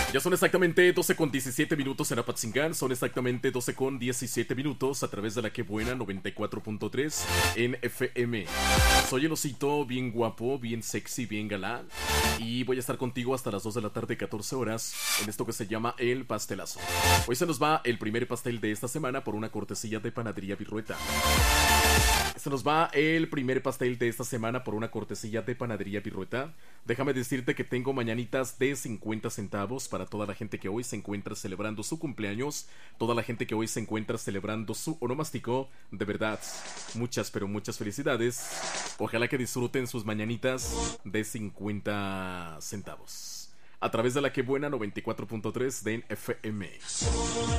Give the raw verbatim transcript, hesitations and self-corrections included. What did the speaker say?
Ya son exactamente doce con diecisiete minutos en Apatzingán, son exactamente doce con diecisiete minutos a través de la que buena noventa y cuatro punto tres en F M. Soy el osito, bien guapo, bien sexy, bien galán, y voy a estar contigo hasta las dos de la tarde, catorce horas, en esto que se llama El Pastelazo. Hoy se nos va el primer pastel de esta semana por una cortesía de Panadería Virrueta. Se nos va el primer pastel de esta semana por una cortesía de Panadería Virrueta. Déjame decirte que tengo mañanitas de cincuenta centavos para toda la gente que hoy se encuentra celebrando su cumpleaños, toda la gente que hoy se encuentra celebrando su onomástico. De verdad, muchas pero muchas felicidades. Ojalá que disfruten sus mañanitas de cincuenta centavos a través de la que buena noventa y cuatro punto tres de F M.